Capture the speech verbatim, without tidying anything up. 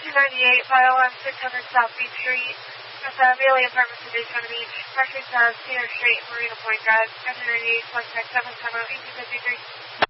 ninety-eight, file one six hundred South Beach Street. That's uh, Bailey Apartments in Daytona Beach. Parking uh, Cedar Street, Marina Point Drive. F ninety-eight, select text seven seven eight two five three.